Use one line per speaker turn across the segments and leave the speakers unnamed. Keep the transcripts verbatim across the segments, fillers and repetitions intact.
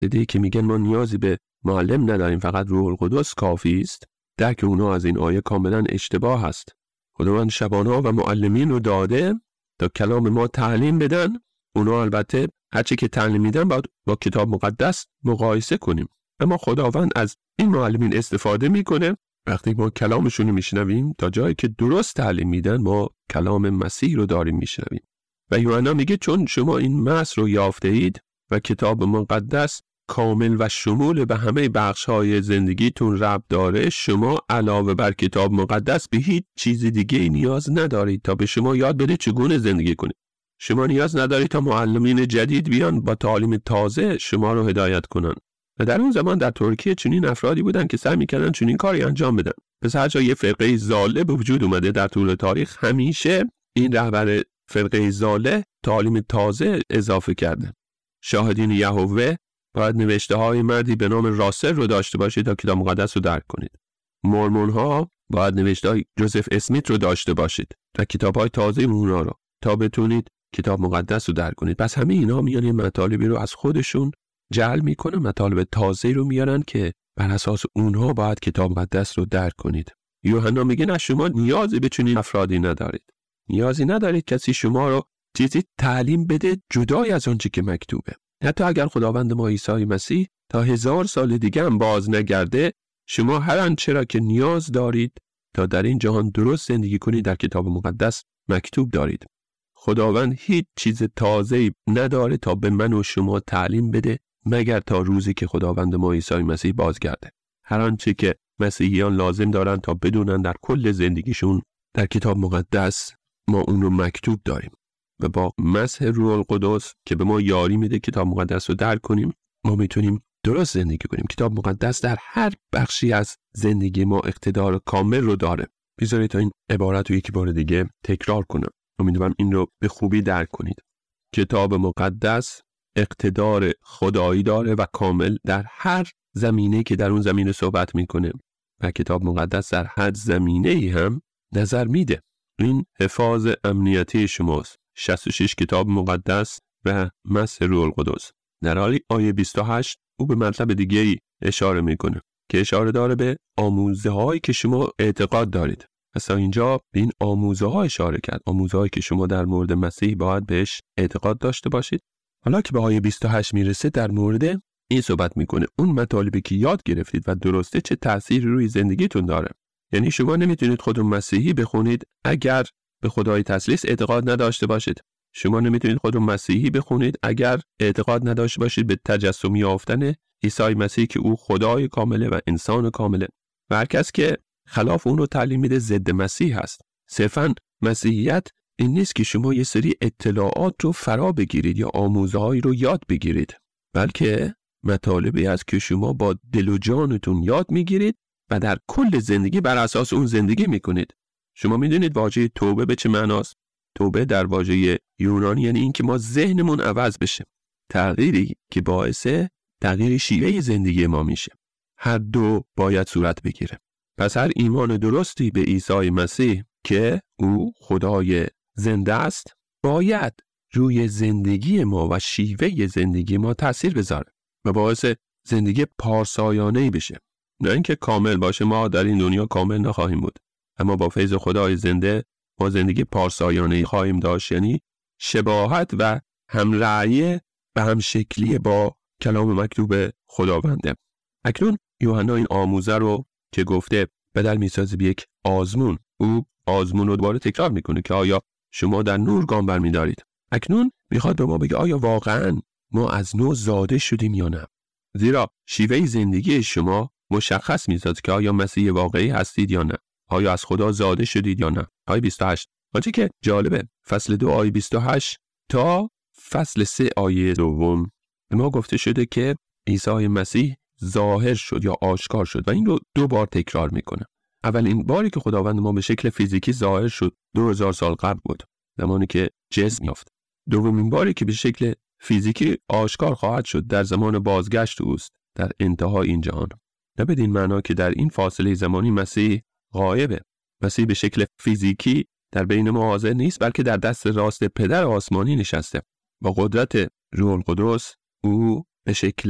دیدی که میگن ما نیازی به معلم نداریم، فقط روح القدس کافی است. درک اونا از این آیه کاملا اشتباه است. خداوند شبان‌ها و معلمین رو داده تا کلام ما تعلیم بدن. اونا البته هرچی که تعلیم میدن باید با کتاب مقدس مقایسه کنیم، اما خداوند از این معلمین استفاده میکنه. وقتی ما کلامشون رو میشنویم تا جایی که درست تعلیم میدن، ما کلام مسیح رو داریم میشنویم. و یوحنا میگه چون شما این مس رو یافته اید و کتاب مقدس کامل و شمول به همه بخش‌های زندگیتون ربط داره، شما علاوه بر کتاب مقدس به هیچ چیز دیگه نیاز ندارید تا به شما یاد بده چگونه زندگی کنید. شما نیاز ندارید تا معلمین جدید بیان با تعالیم تازه شما رو هدایت کنن. و در اون زمان در ترکیه چنین افرادی بودن که سعی می‌کردن چنین کاری انجام بدن. پس هر جا یه فرقه ضاله به وجود اومده در طول تاریخ، همیشه این رهبر فرقه ضاله تعالیم تازه اضافه کرده. شاهدین یهوه باید نوشته های مردی به نام راسل رو داشته باشید تا کتاب مقدس رو درک کنید. مورمون ها باید نوشته های جوزف اسمیت رو داشته باشید و کتاب های تازه اونا رو تا بتونید کتاب مقدس رو درک کنید. پس همه اینا میان یه مطالبی رو از خودشون جعل میکنه، مطالب تازه رو میارن که بر اساس اونها باید کتاب مقدس رو درک کنید. یوحنا میگه نه، شما نیازی به چنین افرادی ندارید. نیازی ندارید کسی شما رو چیزی تعلیم بده جدای از آنچه که مکتوبه. حتی اگر خداوند ما عیسی مسیح تا هزار سال دیگه هم باز نگرده، شما هر آنچه را که نیاز دارید تا در این جهان درست زندگی کنید در کتاب مقدس مکتوب دارید. خداوند هیچ چیز تازه‌ای نداره تا به من و شما تعلیم بده مگر تا روزی که خداوند ما عیسی مسیح بازگرده. هر آنچه که مسیحیان لازم دارن تا بدونن در کل زندگیشون در کتاب مقدس ما اون رو مکتوب داریم. و با مسح روح القدس که به ما یاری میده کتاب مقدس رو درک کنیم، ما میتونیم درست زندگی کنیم. کتاب مقدس در هر بخشی از زندگی ما اقتدار کامل رو داره. بذارید تا این عبارت رو یکی بار دیگه تکرار کنم. امیدوارم این رو به خوبی درک کنید. کتاب مقدس اقتدار خدایی داره و کامل در هر زمینه که در اون زمینه صحبت میکنه و کتاب مقدس در هر زمینه‌ای هم نظر میده. این حفاظ امنیتی شماست. شصت و شش کتاب مقدس و مسح روح القدس. در حالی آیه بیست و هشت او به مطلب دیگه‌ای اشاره میکنه که اشاره داره به آموزه هایی که شما اعتقاد دارید. مثلا اینجا به این آموزه ها اشاره کرد، آموزه هایی که شما در مورد مسیح باید بهش اعتقاد داشته باشید. حالا که به آیه بیست و هشت میرسه در مورد این صحبت میکنه اون مطالبی که یاد گرفتید و درسته چه تأثیری روی زندگیتون داره. یعنی شما نمیتونید خودتون مسیحی بخونید اگر به خدای تثلیث اعتقاد نداشته باشید. شما نمیتونید خودتون مسیحی بخونید اگر اعتقاد نداشته باشید به تجسم یافتن عیسی مسیح که او خدای کامله و انسان کامله. و هر کس که خلاف اون رو تعلیم میده ضد مسیح هست. صرفاً مسیحیت این نیست که شما یه سری اطلاعات رو فرا بگیرید یا آموزه‌هایی رو یاد بگیرید، بلکه مطالبی است که شما با دل و جانتون یاد میگیرید و در کل زندگی بر اساس اون زندگی میکنید. شما میدونید واژه توبه به چه معناست؟ توبه در واژه یونانی یعنی این که ما ذهنمون عوض بشه. تغییری که باعث تغییر شیوه زندگی ما میشه. هر دو باید صورت بگیره. پس هر ایمان درستی به عیسی مسیح که او خدای زنده است باید روی زندگی ما و شیوه زندگی ما تأثیر بذاره و باعث زندگی پارسایانه‌ای بشه. نه اینکه کامل باشه، ما در این دنیا کامل نخواهیم بود، اما با فیض خدای زنده ما زندگی پارسایانه‌ای خواهیم داشت، یعنی شباهت و همرأی و همشکلی با کلام مکتوب خداونده. اکنون یوحنا این آموزه رو که گفته بدل میسازه به یک آزمون. او آزمون رو دوباره تکرار میکنه که آیا شما در نور گام برمی‌دارید. اکنون میخواد به ما بگه آیا واقعاً ما از نو زاده شدیم یا نه؟ زیرا شیوه زندگی شما مشخص میسازه که آیا مسیح واقعی هستید یا نه. آیا از خدا زاده شدید یا نه. آیه بیست و هشت. آنچه که جالبه فصل دو آیه بیست و هشت تا فصل سه آیه دوم به ما گفته شده که عیسی مسیح ظاهر شد یا آشکار شد و این رو دو بار تکرار میکنه. اولین باری که خداوند ما به شکل فیزیکی ظاهر شد دو هزار سال قبل بود، زمانی که جسم یافت. دومین باری که به شکل فیزیکی آشکار خواهد شد در زمان بازگشت اوست در انتهای این جهان. نه بدین معنا که در این فاصله زمانی مسیح غایبه. مسیح به شکل فیزیکی در بین ما حاضر نیست، بلکه در دست راست پدر آسمانی نشسته. با قدرت روح القدس او به شکل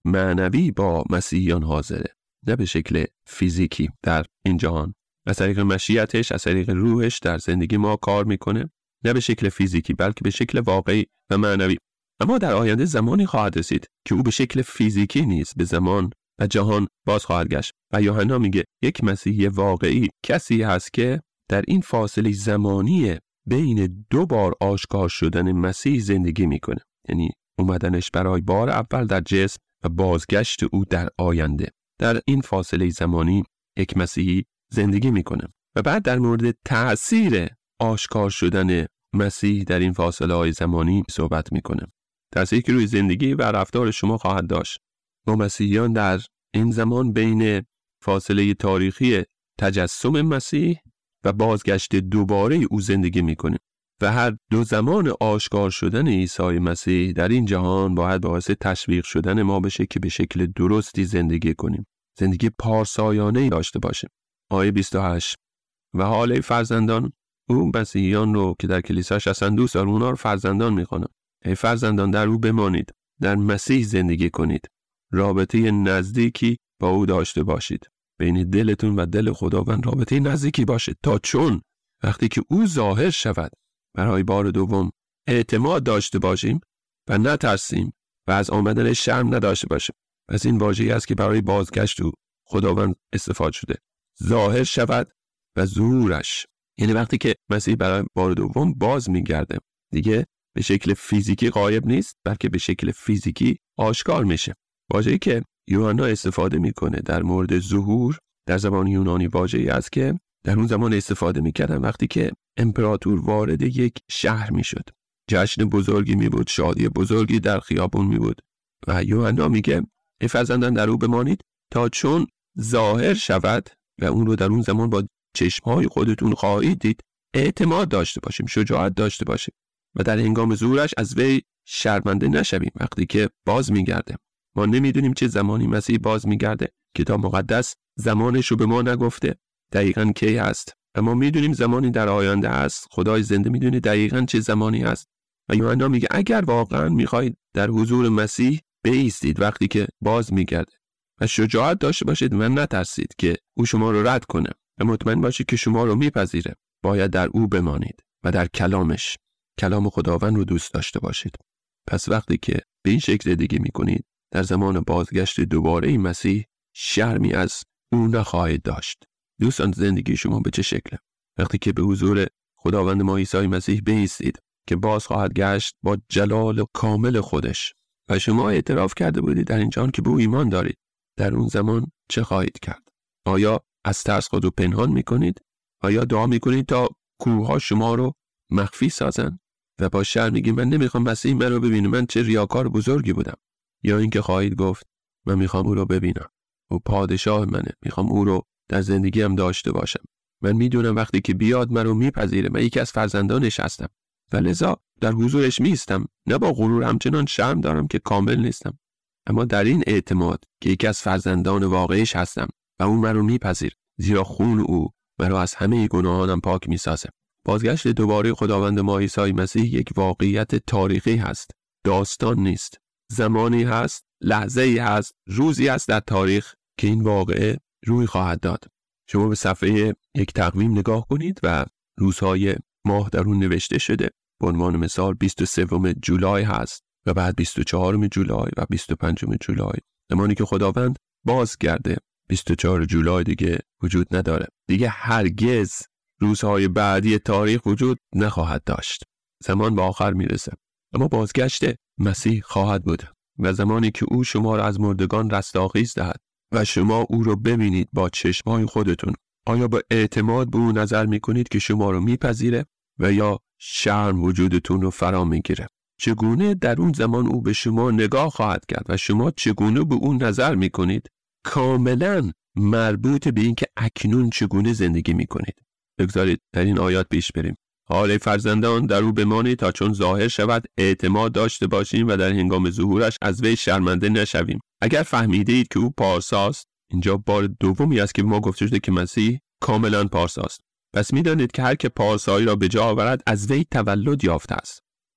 معنوی با مسیحیان حاضره، نه به شکل فیزیکی در این جهان. از طریق مشیتش، از طریق روحش در زندگی ما کار میکنه، نه به شکل فیزیکی بلکه به شکل واقعی و معنوی. اما در آینده زمانی خواهد رسید که او به شکل فیزیکی نیست به زمان و جهان باز خواهد گشت و یوحنا میگه یک مسیحی واقعی کسی هست که در این فاصله زمانی بین دو بار آشکار شدن مسیح زندگی میکنه، یعنی اومدنش برای بار اول در جسم و بازگشت او در آینده. در این فاصله زمانی یک مسیحی زندگی میکنه و بعد در مورد تأثیر آشکار شدن مسیح در این فاصله های زمانی صحبت میکنه. تأثیری که روی زندگی و رفتار شما خواهد داشت. ما مسیحیان در این زمان بین فاصله تاریخی تجسم مسیح و بازگشت دوباره او زندگی میکنیم و هر دو زمان آشکار شدن عیسی مسیح در این جهان باید باعث تشویق شدن ما بشه که به شکل درستی زندگی کنیم، زندگی پارسایانه‌ای داشته باشیم. آیه بیست و هشت و حال فرزندان، او مسیحیان رو که در کلیساش هستن دوست داره، اونا رو فرزندان میخونه. ای فرزندان در او بمانید، در مسیح زندگی کنید، رابطه نزدیکی با او داشته باشید. بین دلتون و دل خداوند رابطه نزدیکی باشه تا چون وقتی که او ظاهر شود برای بار دوم اعتماد داشته باشیم و نترسیم و از آمدن شرم نداشته باشیم. پس این واژه‌ای است که برای بازگشت او خداوند استفاده شده، ظاهر شود و ظهورش، یعنی وقتی که مسیح برای بار دوم باز میگرده دیگه به شکل فیزیکی غایب نیست بلکه به شکل فیزیکی آشکار میشه. واژه‌ای که یوحنا استفاده میکنه در مورد ظهور در زبان یونانی واژه‌ای است که در اون زمان استفاده میکردن وقتی که امپراتور وارد یک شهر میشد. جشن بزرگی میبود، شادی بزرگی در خیابون میبود و یوحنا میگه ای فرزندان در او بمانید تا چون ظاهر شود و اون رو در اون زمان با چشمهای خودتون خواهید دید، اعتماد داشته باشیم، شجاعت داشته باشیم و در هنگام ظهورش از وی شرمنده نشویم. وقتی که باز میگرده، ما نمیدونیم چه زمانی مسیح باز میگرده، کتاب مقدس زمانش رو به ما نگفته دقیقاً کی هست، اما میدونیم زمانی در آینده است. خدای زنده میدونه دقیقاً چه زمانی هست و یوحنا میگه اگر واقعاً میخواید در حضور مسیح بایستید وقتی که باز میگرده و شجاعت داشته باشید و نترسید که او شما رو رد کنه و مطمئن باشید که شما رو میپذیره، باید در او بمانید و در کلامش، کلام خداوند رو دوست داشته باشید. پس وقتی که به این شکل زندگی میکنید در زمان بازگشت دوباره این مسیح شرمی از او نخواهید داشت. دوستان زندگی شما به چه شکله؟ وقتی که به حضور خداوند ما عیسی مسیح بایستید که باز خواهد گشت با جلال کامل خودش و شما اعتراف کرده بودید در این جهان که به او ایمان دارید، در اون زمان چه خواهید کرد؟ آیا از ترس خود رو پنهان میکنید؟ آیا دعا میکنید تا کوه‌ها شما رو مخفی سازن و با شرم میگید من نمیخوام مسیح من رو ببینه، من چه ریاکار بزرگی بودم؟ یا اینکه خواهید گفت من میخوام او رو ببینم، او پادشاه منه، میخوام او رو در زندگیم داشته باشم، من میدونم وقتی که بیاد من رو میپذیره، من یکی از فرزندانش هستم و لذا در حضورش میستم، نه با غرور همچنان شرم دارم که کامل نیستم، اما در این اعتماد که یکی از فرزندان واقعیش هستم و اون من رو میپذیر، زیرا خون او من رو از همه گناهانم پاک میسازه. بازگشت دوباره خداوند ما عیسی مسیح یک واقعیت تاریخی هست، داستان نیست. زمانی هست، لحظه‌ای هست، روزی هست در تاریخ که این واقعه روی خواهد داد. شما به صفحه یک تقویم نگاه کنید و روزهای ماه در اون نوشته شده. به عنوان مثال بیست و سوم جولای هست و بعد بیست و چهارم جولای و بیست و پنجم جولای. زمانی که خداوند بازگرده بیست و چهارم جولای دیگه وجود نداره. دیگه هرگز روزهای بعدی تاریخ وجود نخواهد داشت. زمان به آخر میرسه. اما بازگشت مسیح خواهد بود و زمانی که او شما را از مردگان رستاخیز دهد و شما او رو ببینید با چشمای خودتون، آیا با اعتماد به او نظر میکنید که شما رو میپذیره و یا شرم وجودتون رو فرا میگیره؟ چگونه در اون زمان او به شما نگاه خواهد کرد و شما چگونه به اون نظر میکنید کاملا مربوط به این که اکنون چگونه زندگی میکنید. بگذارید در این آیات پیش بریم. حال فرزندان در او بمانید تا چون ظاهر شود اعتماد داشته باشیم و در هنگام ظهورش از وی شرمنده نشویم. اگر فهمیده اید که او پارساست، اینجا بار دومی است که ما گفته شده که مسیح کاملا پارساست، پس میدانید که هر که پارسایی را به جا آورد از وی تولد یافته است.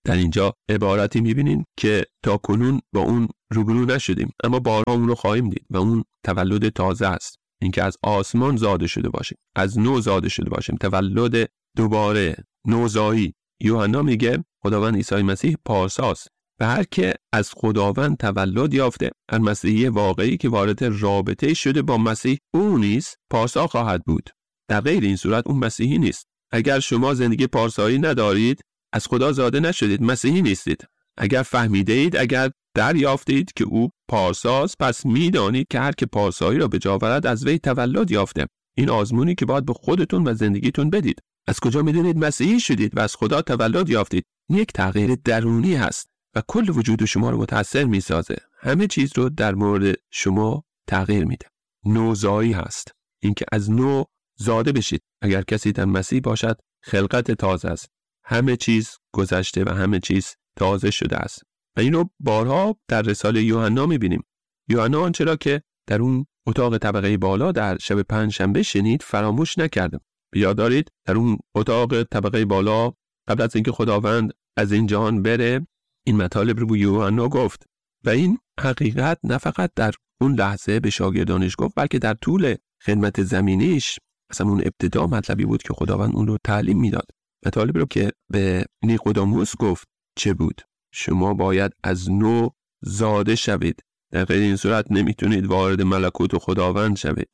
در اینجا عبارتی میبینین که تا کنون با اون روبرو نشدیم، اما بارها اون رو خواهیم دید و اون تولد تازه است. اینکه از آسمان زاده شده باشیم، از نو زاده شده باشیم، تولد دوباره، نوزایی. یوحنا میگه خداوند عیسی مسیح پارساست و هر که از خداوند تولد یافته، هر مسیحی واقعی که وارد رابطه شده با مسیح، او نیز پارسا خواهد بود. در غیر این صورت اون مسیحی نیست. اگر شما زندگی پارسایی ندارید، از خدا زاده نشدید، مسیحی نیستید. اگر فهمیده اید، اگر دریافتید که او پارساست، پس میدانید که هر که پارسایی را به جا آورد از وی تولد یافته. این آزمونی که باید به خودتون و زندگیتون بدید. از کجا میدونید مسیحی شدید و از خدا تولد یافتید؟ یک تغییر درونی هست و کل وجود شما رو متأثر میسازه. همه چیز رو در مورد شما تغییر میده. نوزایی هست، اینکه از نو زاده بشید. اگر کسی در مسیح باشد، خلقت تازه است. همه چیز گذشته و همه چیز تازه شده است. و اینو بارها در رساله یوحنا میبینیم. یوحنا آنچه را که در اون اتاق طبقه بالا در شب پنجشنبه شنید فراموش نکرد. یاد دارید در اون اتاق طبقه بالا قبل از اینکه خداوند از این جهان بره، این مطالب رو به یوحنا گفت و این حقیقت نه فقط در اون لحظه به شاگردانش گفت، بلکه در طول خدمت زمینیش، اصلا اون ابتدا مطلبی بود که خداوند اون رو تعلیم میداد. مطالب رو که به نیقودموس گفت چه بود؟ شما باید از نو زاده شوید، در غیر این صورت نمیتونید وارد ملکوت خداوند شوید.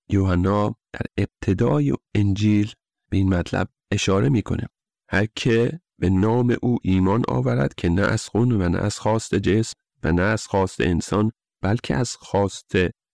یوحنا در ابتدای انجیل به این مطلب اشاره میکنه. هر که به نام او ایمان آورد که نه از خون و نه از خواست جسم و نه از خواست انسان، بلکه از خواست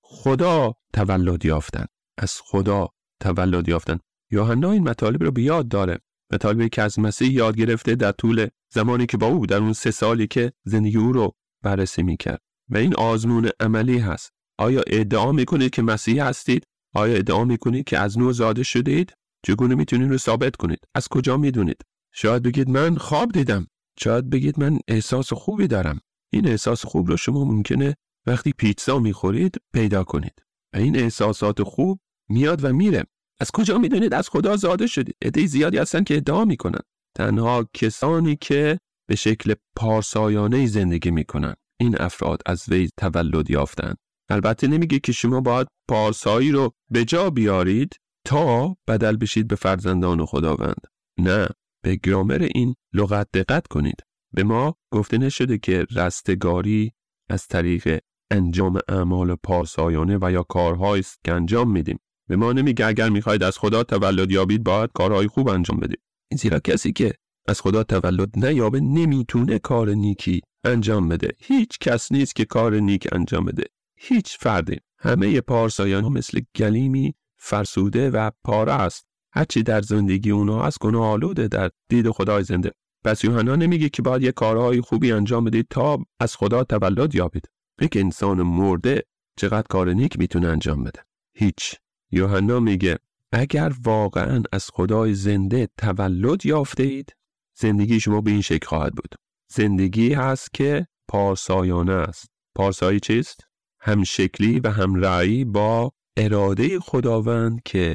خدا تولد یافتن. از خدا تولد یافتن. یوحنا این مطالب رو به یاد داره. مطالبی که از مسیح یاد گرفته در طول زمانی که با او، در اون سه سالی که زندگی او رو بررسی میکرد. و این آزمون عملی هست. آیا ادعا میکنید که مسیح هستید؟ آیا ادعا میکنید که از نو زاده شدید؟ چگونه میتونید رو ثابت کنید؟ از کجا میدونید؟ شاید بگید من خواب دیدم. شاید بگید من احساس خوبی دارم. این احساس خوب رو شما ممکنه وقتی پیتزا میخورید پیدا کنید. و این احساسات خوب میاد و میره. از کجا میدونید از خدا زاده شدید؟ عده زیادی هستن که ادعا میکنن. تنها کسانی که به شکل پارسایانه زندگی میکنن، این افراد از وی تولد یافتن. البته نمیگه که شما باید پارسایی رو به جا بیارید تا بدل بشید به فرزندان خداوند. نه، به گرامر این لغت دقت کنید. به ما گفته نشده که رستگاری از طریق انجام اعمال پارسایانه و یا کارهایی است که انجام میدیم. به ما نمیگه اگر میخواید از خدا تولد یابید باید کارهای خوب انجام بدید. زیرا کسی که از خدا تولد نیابه نمیتونه کار نیکی انجام بده. هیچ کس نیست که کار نیک انجام بده. هیچ فردی. همه پارسایان ها مثل گلیمی فرسوده و پاره است. هرچی در زندگی اونها از گناه آلوده در دید خدای زنده. پس یوحنا نمیگه که باید یه کارهای خوبی انجام بدید تا از خدا تولد یابید. یک انسان مرده چقدر کار نیک میتونه انجام بده؟ هیچ. یوحنا میگه اگر واقعا از خدای زنده تولد یافته اید، زندگی شما به این شکل خواهد بود. زندگی هست که پارسایانه است. پارسایی چیست؟ هم شکلی و هم رأی با اراده خداوند که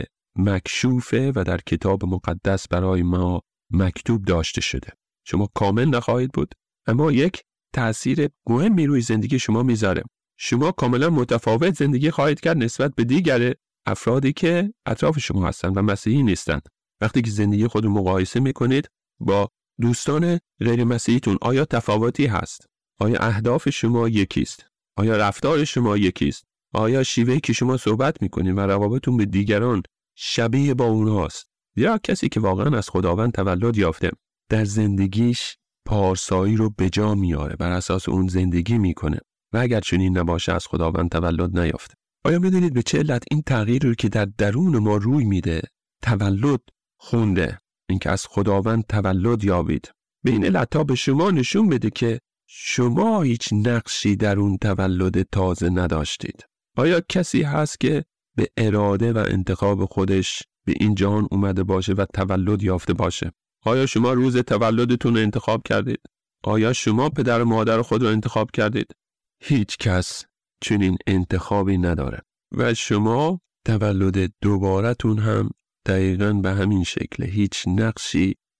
مکشوفه و در کتاب مقدس برای ما مکتوب داشته شده. شما کامل نخواهید بود، اما یک تأثیر مهمی روی زندگی شما میذاره. شما کاملا متفاوت زندگی خواهید کرد نسبت به دیگر افرادی که اطراف شما هستن و مسیحی نیستند. وقتی که زندگی خود رو مقایسه میکنید با دوستان غیر مسیحیتون، آیا تفاوتی هست؟ آیا اهداف شما یکیست؟ آیا رفتار شما یکیست؟ آیا شیوهی که شما صحبت میکنید و روابطتون به دیگران شبیه با اونهاست؟ یا کسی که واقعا از خداوند تولد یافته در زندگیش پارسایی رو به جا میاره، بر اساس اون زندگی میکنه و اگر چنین نباشه از خداوند تولد نیافته. آیا میدونید به چه علت این تغییر رو که در درون ما روی میده تولد خونده؟ اینکه از خداوند تولد یابید. به این علت تا به شما نشون بده که شما هیچ نقشی در اون تولد تازه نداشتید. آیا کسی هست که به اراده و انتخاب خودش به این جهان اومده باشه و تولد یافته باشه؟ آیا شما روز تولدتون رو انتخاب کردید؟ آیا شما پدر و مادر خود رو انتخاب کردید؟ هیچ کس چنین انتخابی نداره و شما تولد دوباره‌تون هم دقیقاً به همین شکل. هیچ نقشی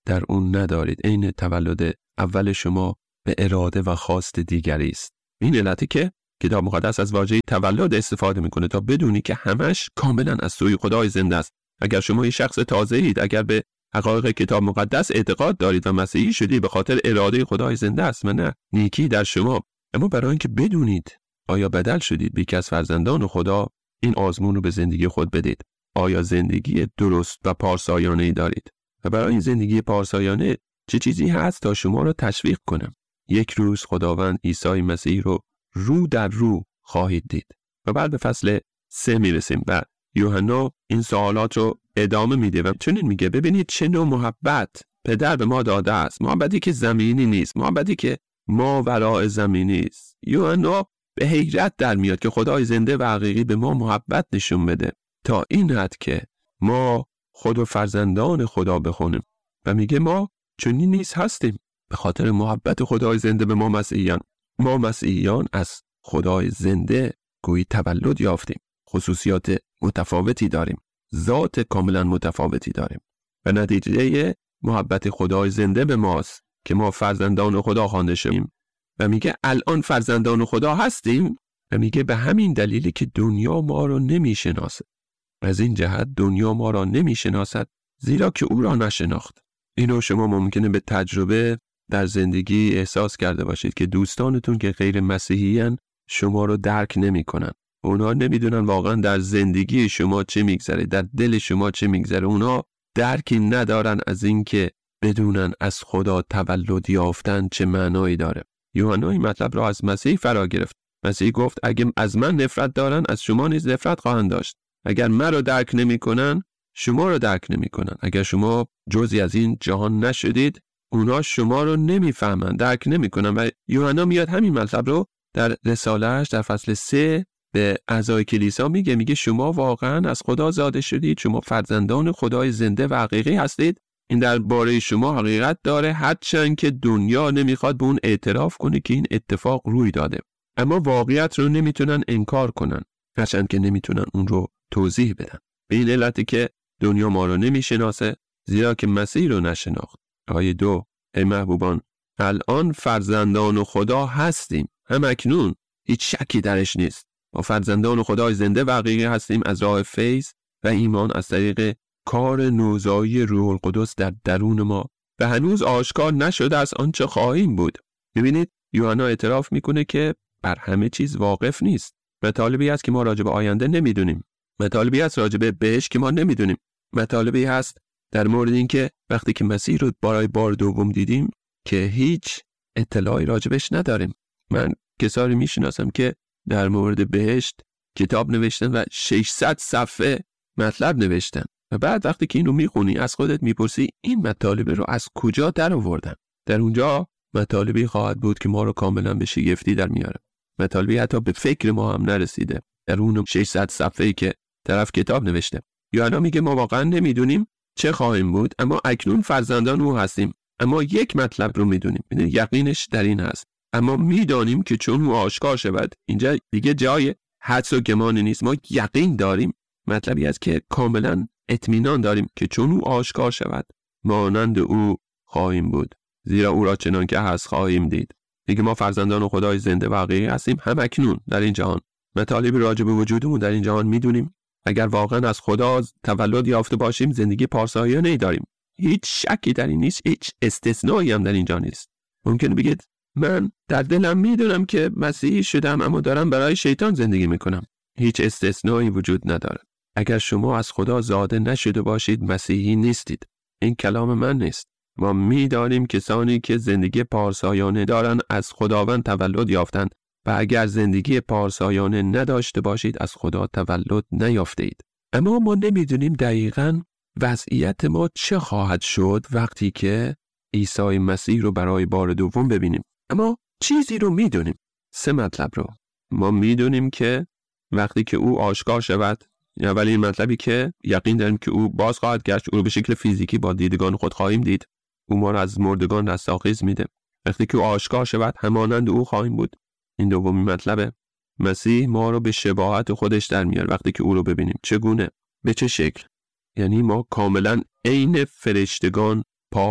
در اون ندارید. عین تولد اول شما به اراده و خواست دیگری است. این علتی که کتاب مقدس از واژه تولد استفاده میکنه تا بدونی که همش کاملا از سوی خدای زنده است. اگر شما یه شخص تازه اید، اگر به حقایق کتاب مقدس اعتقاد دارید و مسیحی شدید، به خاطر اراده خدای زنده است و نه نیکی در شما. اما برای اینکه بدونید آیا بدل شدید به یکی از فرزندان خدا، این آزمون رو به زندگی خود بدید. آیا زندگی درست و پارسایانه‌ای دارید؟ و برای این زندگی پارسایانه چه چیزی هست تا شما رو تشویق کنم؟ یک روز خداوند عیسی مسیح رو رو در رو خواهید دید. و بعد به فصل سه میرسیم و یوحنا این سوالات رو ادامه میده و چنین میگه ببینید چه نوع محبت پدر به ما داده است. محبتی که زمینی نیست، محبتی که ماوراء زمینی است. یوحنا به حیرت در میاد که خدای زنده و حقیقی به ما محبت نشون بده تا این حد که ما خود و فرزندان خدا بخونیم و میگه ما چنین نیز هستیم به خاطر محبت خدای زنده به ما مسیحیان. ما مسیحیان از خدای زنده گویی تولد یافتیم. خصوصیات متفاوتی داریم، ذات کاملا متفاوتی داریم و نتیجه محبت خدای زنده به ماست که ما فرزندان خدا خوانده شدیم. و میگه الان فرزندان خدا هستیم و میگه به همین دلیلی که دنیا ما رو نمیشناسه. از این جهت دنیا ما را نمیشناسد زیرا که او را نشناخت. اینو شما ممکنه به تجربه در زندگی احساس کرده باشید که دوستانتون که غیر مسیحیان شما رو درک نمیکنن. اونا نمیدونن واقعا در زندگی شما چه میگذره، در دل شما چه میگذره. اونا درکی ندارن از این که بدونن از خدا تولد یافتن چه معنایی داره. یوحنا این مطلب را از مسیح فرا گرفت. مسیح گفت اگه از من نفرت دارن از شما نیز نفرت خواهند داشت. اگر من رو درک نمیکنن شما رو درک نمیکنن. اگر شما جزئی از این جهان نشدید اونا شما رو نمیفهمن، درک نمیکنن. و یوحنا میاد همین مطلب رو در رساله‌اش در فصل سه به اعضای کلیسا میگه میگه شما واقعا از خدا زاده شدید، شما فرزندان خدای زنده و حقیقی هستید. این درباره شما حقیقت داره، هرچند که دنیا نمیخواد به اون اعتراف کنه که این اتفاق روی داده. اما واقعیت رو نمیتونن انکار کنن، هرچند که نمیتونن اون رو توضیح بدن. به این علتی که دنیا ما رو نمیشناسه زیرا که مسیح رو نشناخت. آیه دو: ای محبوبان الان فرزندان خدا هستیم، هم اکنون، هیچ شکی درش نیست. ما فرزندان خدای زنده و حقیقی هستیم از راه فیض و ایمان از طریق کار نوزایی روح القدس در درون ما و هنوز آشکار نشده از آنچه خواهیم بود. ببینید یوحنا اعتراف میکنه که بر همه چیز واقف نیست. مطالبی هست که ما راجع به آینده نمیدونیم. مطالبی هست راجع به بهشت که ما نمیدونیم. مطالبی هست در مورد این که وقتی که مسیح رو برای بار دوم دیدیم که هیچ اطلاعی راجبش نداریم. من کسانی میشناسم که در مورد بهشت کتاب نوشتن و ششصد صفحه مطلب نوشتن و بعد وقتی که اینو میخونی از خودت میپرسی این مطالب رو از کجا در آوردن؟ در اونجا مطالبی خواهد بود که ما رو کاملا به شگفتی در میاره. مطالبی حتی به فکر ما هم نرسیده در اون ششصد صفحه‌ای که طرف کتاب نوشته. یوحنا میگه ما واقعا نمیدونیم چه خواهیم بود، اما اکنون فرزندان او هستیم. اما یک مطلب رو میدونیم، یقینش در این هست، اما میدانیم که چون او آشکار شود. اینجا دیگه جای حدس و گمانی نیست، ما یقین داریم. مطلبی است که کاملا اطمینان داریم که چون او آشکار شود مانند او خواهیم بود، زیرا او را چنان که هست خواهیم دید. دیگه ما فرزندان خدای زنده و حقیقی هستیم هم اکنون در این جهان. مطالبی راجع به وجودمون در این جهان میدونیم. اگر واقعا از خدا تولد یافته باشیم زندگی پارسایانه‌ای داریم. هیچ شکی در این نیست، هیچ استثنایی هم در اینجا نیست. ممکنه بگید من در دلم میدونم که مسیحی شدم اما دارم برای شیطان زندگی میکنم. هیچ استثنایی وجود نداره. اگر شما از خدا زاده نشده باشید مسیحی نیستید. این کلام من نیست. ما میدانیم کسانی که زندگی پارسایانه دارن از خداوند تولد یافتند و اگر زندگی پارسایانه نداشته باشید از خدا تولد نیافته اید. اما ما نمیدونیم دقیقاً وضعیت ما چه خواهد شد وقتی که عیسی مسیح رو برای بار دوم ببینیم. اما چیزی رو میدونیم، سه مطلب رو ما میدونیم که وقتی که او آشکار شود، اولین مطلبی که یقین داریم که او باز خواهد گشت، او رو به شکل فیزیکی با دیدگان خود خواهیم دید. او ما رو از مردگان رستاخیز میده. وقتی که او آشکار شود همانند او خواهیم بود. این دومی مطلبه. مسیح ما رو به شباهت خودش در میاره وقتی که او رو ببینیم. چگونه؟ به چه شکل؟ یعنی ما کاملا عین فرشتگان پاک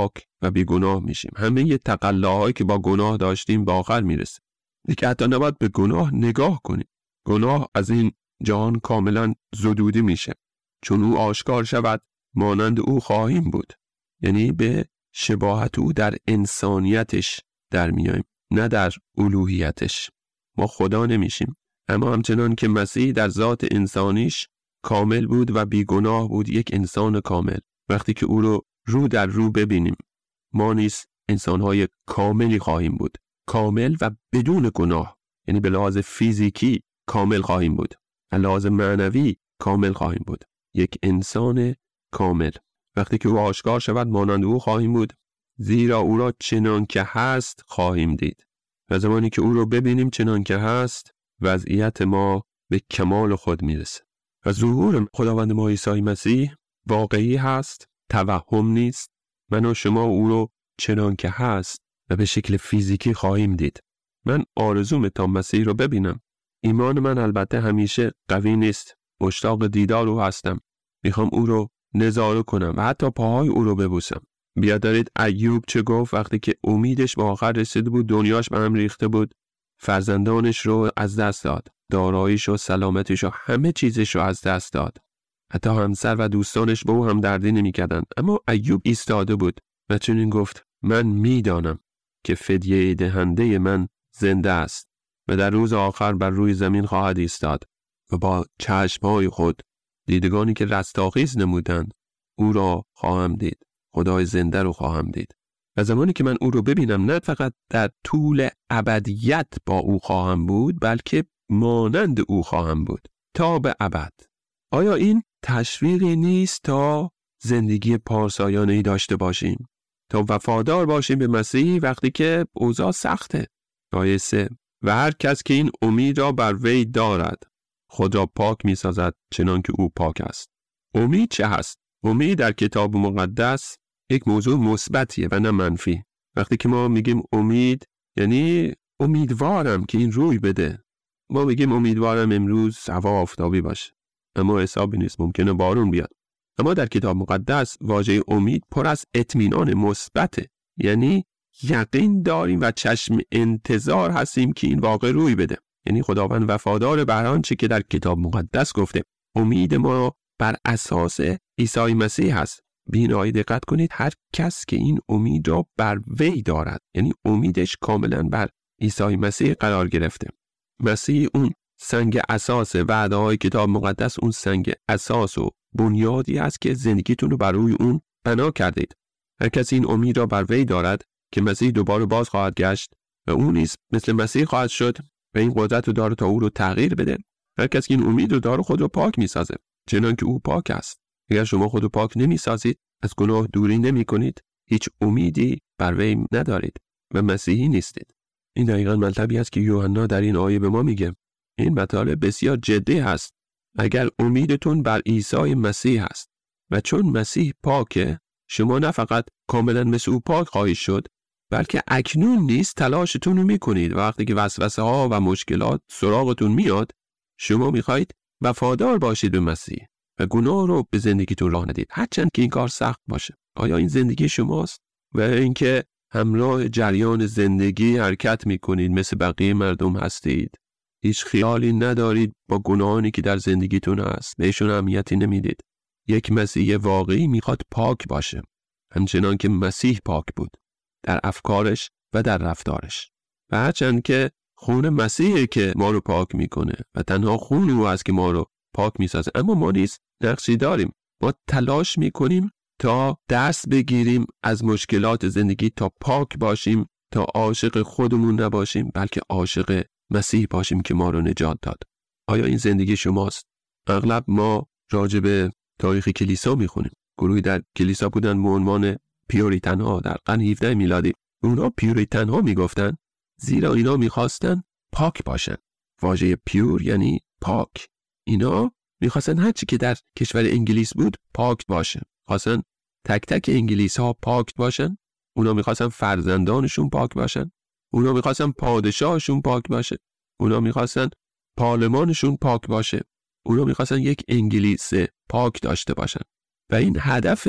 و بیگناه میشیم. همه یه تقلاهایی که با گناه داشتیم به آخر میرسه. دیگه حتی نباید به گناه نگاه کنیم. گناه از این جهان کاملا زدوده میشه. چون او آشکار شود مانند او خواهیم بود. یعنی به شباهت او در انسانیتش در میایم، نه در الوهیتش. ما خدا نمیشیم، اما همچنان که مسیح در ذات انسانیش کامل بود و بیگناه بود، یک انسان کامل، وقتی که او رو رو در رو ببینیم ما نیز انسانهای کاملی خواهیم بود، کامل و بدون گناه. یعنی به لحاظ فیزیکی کامل خواهیم بود، به لحاظ معنوی کامل خواهیم بود، یک انسان کامل. وقتی که او آشکار شود مانند او خواهیم بود، زیرا او را چنان که هست خواهیم دید. و زمانی که او رو ببینیم چنان که هست، وضعیت ما به کمال خود میرسه و ظهور خداوند ما عیسی مسیح واقعی هست، توهم نیست. من و شما او رو چنان که هست و به شکل فیزیکی خواهیم دید. من آرزوم تا مسیح رو ببینم. ایمان من البته همیشه قوی نیست، مشتاق دیدار او هستم، میخوام او رو نظاره کنم و حتی پاهای او رو ببوسم. بیا دارید ایوب چه گفت وقتی که امیدش به آخر رسیده بود، دنیاش به هم ریخته بود، فرزندانش رو از دست داد، داراییش و سلامتیش و همه چیزش رو از دست داد، حتی همسر و دوستانش به او هم دردی نمی‌کردن. اما ایوب ایستاده بود و چنین گفت: من میدانم که فدیه دهنده من زنده است و در روز آخر بر روی زمین خواهد ایستاد و با چشم‌های خود دیدگانی که رستاخیز نمودند او را خواهم دید، خدای زنده رو خواهم دید. و زمانی که من او رو ببینم نه فقط در طول ابدیت با او خواهم بود، بلکه مانند او خواهم بود تا به ابد. آیا این تشویقی نیست تا زندگی پارسایانه‌ای داشته باشیم، تا وفادار باشیم به مسیح وقتی که اوضاع سخته؟ آیه سه: و هر کس که این امید را بر وی دارد خود را پاک می سازد چنان که او پاک است. امید چه هست؟ امید در کتاب مقدس یک موضوع مثبتیه و نه منفی. وقتی که ما میگیم امید یعنی امیدوارم که این روی بده. ما میگیم امیدوارم امروز هوا آفتابی باشه، اما حسابی نیست، ممکنه بارون بیاد. اما در کتاب مقدس واژه امید پر از اطمینان مثبته، یعنی یقین داریم و چشم انتظار هستیم که این واقع روی بده. یعنی خداوند وفادار بر آنچه که در کتاب مقدس گفته. امید ما بر اساس عیسی مسیح هست. بینایی دقت کنید، هر کس که این امید را بر وی دارد، یعنی امیدش کاملا بر عیسی مسیح قرار گرفته. مسیح اون سنگ اساس وعده های کتاب مقدس، اون سنگ اساس و بنیادی است که زندگیتون رو بر روی اون بنا کردید. هر کسی این امید را بر وی دارد که مسیح دوباره باز خواهد گشت و اون نیز مثل مسیح خواهد شد و این قدرت رو داره تا او رو تغییر بده. هر کسی این امید رو داره خود رو پاک میسازه چنان که او پاک است. اگر شما خود رو پاک نمیسازید، از گناه دوری نمی کنید، هیچ امیدی بر وی ندارید و مسیحی نیستید. این دقیقاً مطلبی است که یوحنا در این آیه به ما میگه. این مطالب بسیار جدی است. اگر امیدتون بر عیسی مسیح است و چون مسیح پاکه، شما نه فقط کاملا مثل او پاک خواهید شد، بلکه اکنون نیز تلاشتون رو میکنید و وقتی که وسوسه ها و مشکلات سراغتون میاد، شما میخواهید وفادار باشید به مسیح و گناه رو به زندگیتون راه ندید، هرچند که این کار سخت باشه. آیا این زندگی شماست؟ و اینکه همراه جریان زندگی حرکت میکنید، مثل بقیه مردم هستید، هیچ خیالی ندارید با گناهانی که در زندگیتون هست، بهشون اهمیتی نمیدید. یک مسیح واقعی میخواد پاک باشه، همچنان که مسیح پاک بود در افکارش و در رفتارش. و هرچند که خون مسیحه که ما رو پاک میکنه و تنها خون او است که ما رو پاک میسازه، اما ما نیز نقشی داریم. ما تلاش میکنیم تا دست بگیریم از مشکلات زندگی، تا پاک باشیم، تا عاشق خودمون نباشیم، بلکه عاشق مسیح باشیم که ما رو نجات داد. آیا این زندگی شماست؟ اغلب ما راجع به تاریخ کلیسا میخونیم. گروهی در کلیسا بودن به عنوان پیوریتن ها در قرن هفدهم میلادی. اونا پیوریتن ها میگفتن زیرا اینا میخواستن پاک باشن. واژه پیور یعنی پاک. اینا میخواستن هرچی که در کشور انگلیس بود پاک باشه. خواستن تک تک انگلیس ها پاک باشن. اونا میخواستن فرزندانشون پاک باشن. اونا میخواستن پادشاهشون پاک باشه. اونا میخواستن پارلمانشون پاک باشه. اونا میخواستن یک انگلیس پاک داشته باشن. و این هدف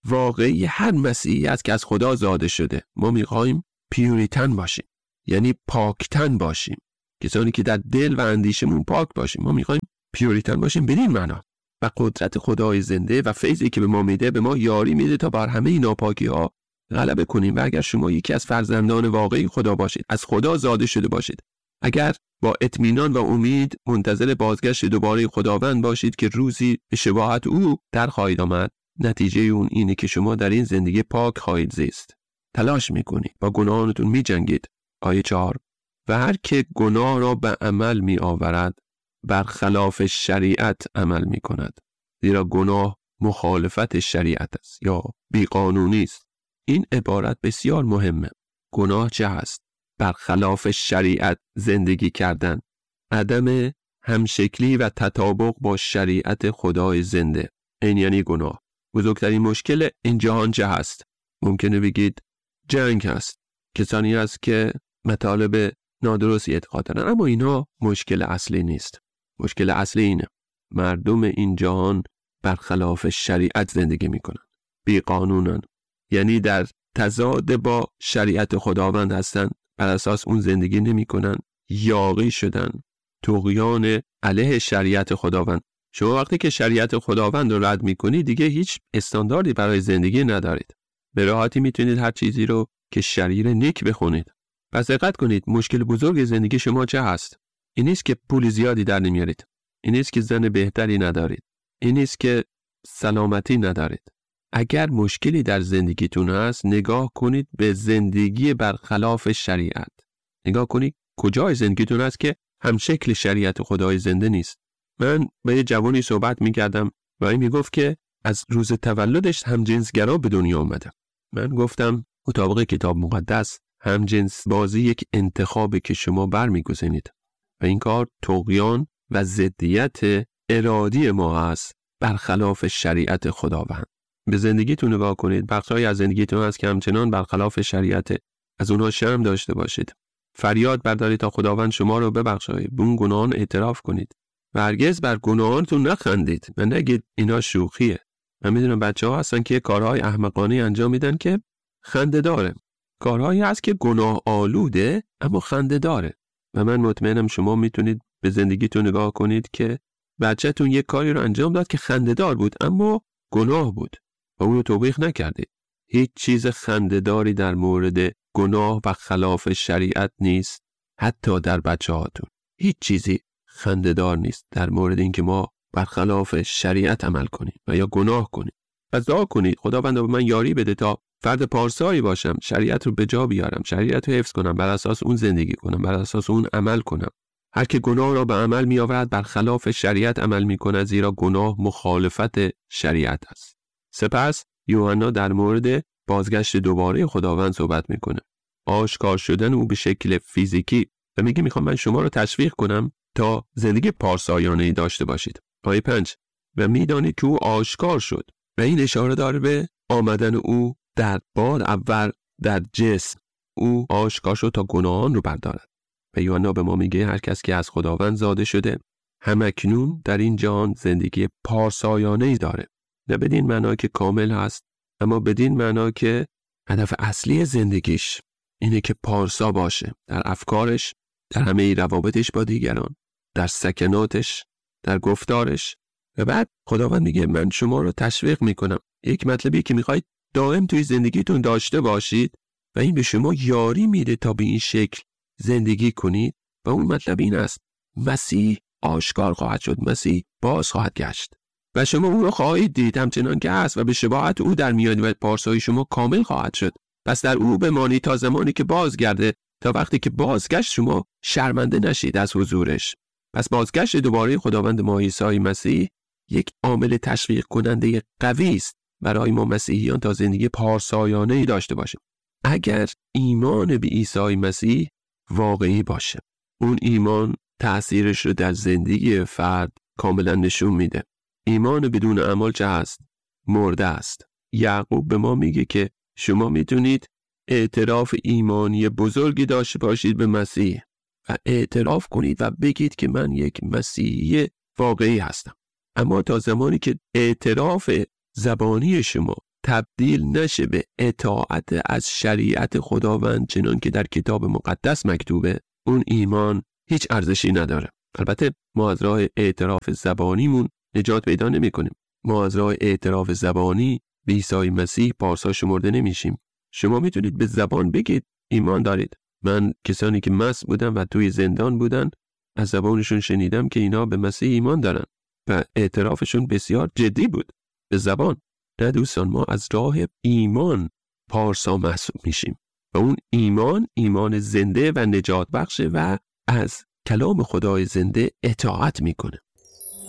واقعی هر مسیحی است که از خدا زاده شده. ما میخوایم پیوریتن باشیم، یعنی پاکتن باشیم، کسانی که در دل و اندیشمون پاک باشیم. ما میخوایم پیوریتن باشیم بدین معنا. و قدرت خدای زنده و فیضی که به ما میده به ما یاری میده تا بر همه ناپاکی ها غلبه کنیم. و اگر شما یکی از فرزندان واقعی خدا باشید، از خدا زاده شده باشید، اگر با اطمینان و امید منتظر بازگشت دوباره خداوند باشید که روزی به شباهت او در خواهید آمد، نتیجه اون اینه که شما در این زندگی پاک خواهید زیست. تلاش میکنید، با گناهانتون میجنگید. آیه چهار: و هر که گناه را به عمل می آورد برخلاف شریعت عمل می کند، زیرا گناه مخالفت شریعت است یا بیقانونی است. این عبارت بسیار مهمه. گناه چه هست؟ برخلاف شریعت زندگی کردن، عدم همشکلی و تطابق با شریعت خدای زنده. این یعنی گناه. بزرگترین مشکل این جهان چه هست؟ ممکنه بگید جنگ هست. کسانی هست که مطالب نادرستی اعتقاد دارن، اما اینا مشکل اصلی نیست. مشکل اصلی اینه: مردم این جهان برخلاف شریعت زندگی میکنن، بی قانونن، یعنی در تضاد با شریعت خداوند هستن، بر اساس اون زندگی نمیکنن، یاغی شدن، طغیان علیه شریعت خداوند. شما وقتی که شریعت خداوند رو رد میکنید دیگه هیچ استانداردی برای زندگی ندارید. به راحتی میتونید هر چیزی رو که شریر نیک بخونید. پس دقت کنید، مشکل بزرگ زندگی شما چه هست؟ این نیست که پول زیادی در نمیارید، این نیست که زن بهتری ندارید، این نیست که سلامتی ندارید. اگر مشکلی در زندگیتون هست، نگاه کنید به زندگی برخلاف شریعت. نگاه کنید کجای زندگیتون هست که هم شکل شریعت خدای زنده نیست. من با یه جوانی صحبت میکردم و این میگفت که از روز تولدش هم جنسگرا به دنیا اومده. من گفتم مطابق کتاب مقدس هم جنس بازی یک انتخابه که شما برمیگزینید و این کار طغیان و ضدیت ارادی ما هست، برخلاف شریعت خداوند. به زندگیتون نگاه کنید. بخشای از زندگیتون هست که همچنان برخلاف شریعت، از اونها شرم داشته باشید. فریاد بردارید تا خداوند شما رو ببخشه. به اون گناهان اعتراف کنید و هرگز بر گناهانتون نخندید و نگید اینا شوخیه. من میدونم بچه‌ها هستن که کارهای احمقانه انجام میدن که خنده داره، کارهایی هست که گناه آلوده اما خنده داره. و من مطمئنم شما میتونید به زندگیتون نگاه کنید که بچه‌تون یک کاری رو انجام داد که خنده دار بود اما گناه بود و اون رو توبیخ نکردید. هیچ چیز خنده داری در مورد گناه و خلاف شریعت نیست. حتی در بچه‌هاتون هیچ چیزی خنده دار نیست در مورد اینکه ما برخلاف شریعت عمل کنیم و یا گناه کنیم. پس دعا کنید خداوند به من یاری بده تا فرد پارسایی باشم، شریعت رو به جا بیارم، شریعت رو حفظ کنم، بر اساس اون زندگی کنم، بر اساس اون عمل کنم. هر که گناه را به عمل می آورد برخلاف شریعت عمل می کند، زیرا گناه مخالفت شریعت است. سپس یوحنا در مورد بازگشت دوباره خداوند صحبت میکنه، آشکار شدن او به شکل فیزیکی، و میگه میخوام من شما رو تشویق کنم تا زندگی پارسایانه‌ای داشته باشید. آیه پنج: و میدانید که او آشکار شد. و این اشاره داره به آمدن او در بار اول در جسم. او آشکار شد تا گناهان رو بردارد. و یوحنا به ما میگه هر کس که از خداوند زاده شده همکنون در این جهان زندگی پارسایانه‌ای داره. نه بدین معنا که کامل هست، اما بدین معنا که هدف اصلی زندگیش اینه که پارسا باشه در افکارش، در همه روابطش با دیگران، در سکناتش، در گفتارش. و بعد خداوند میگه من شما رو تشویق میکنم. یک مطلبی که میخواید دائم توی زندگیتون داشته باشید و این به شما یاری میده تا به این شکل زندگی کنید و اون مطلب این است: مسیح آشکار خواهد شد، مسیح باز خواهد گشت و شما او رو خواهید دید همچنان که هست و به شباهت او در میاد و پارسایی شما کامل خواهد شد. پس در او بمانید تا زمانی که بازگرده، تا وقتی که بازگشت شما شرمنده نشید از حضورش. پس بازگشت دوباره خداوند ما عیسی مسیح یک عامل تشویق کننده قوی است برای ما مسیحیان تا زندگی پارسایانه‌ای داشته باشیم. اگر ایمان به عیسی مسیح واقعی باشه، اون ایمان تأثیرش رو در زندگی فرد کاملا نشون میده. ایمان بدون عمل چه هست؟ مرده است. یعقوب به ما میگه که شما میتونید اعتراف ایمانی بزرگی داشته باشید به مسیح و اعتراف کنید و بگید که من یک مسیحی واقعی هستم. اما تا زمانی که اعتراف زبانی شما تبدیل نشه به اطاعت از شریعت خداوند چنان که در کتاب مقدس مکتوبه، اون ایمان هیچ ارزشی نداره. البته ما از راه اعتراف زبانیمون نجات پیدا نمی کنیم. ما از راه اعتراف زبانی به عیسی مسیح پارسا شمرده نمیشیم. شما میتونید به زبان بگید ایمان دارید. من کسانی که مست بودن و توی زندان بودن از زبانشون شنیدم که اینا به مسیح ایمان دارن و اعترافشون بسیار جدی بود به زبان. نه دوستان، ما از راه ایمان پارسا محسوب میشیم و اون ایمان ایمان زنده و نجات بخشه و از کلام خدای زنده اطاعت میکنه.